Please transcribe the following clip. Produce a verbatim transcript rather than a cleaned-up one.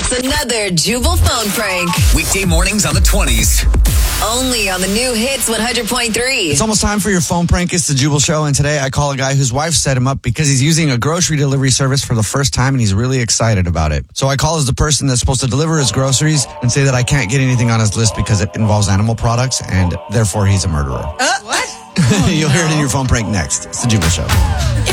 It's another Jubal phone prank. Weekday mornings on the twenties. Only on the new Hits one hundred point three. It's almost time for your phone prank. It's the Jubal Show, and today I call a guy whose wife set him up because he's using a grocery delivery service for the first time, and he's really excited about it. So I call as the person that's supposed to deliver his groceries and say that I can't get anything on his list because it involves animal products, and therefore he's a murderer. Uh, what? You'll hear it in your phone prank next. It's the Jubal Show.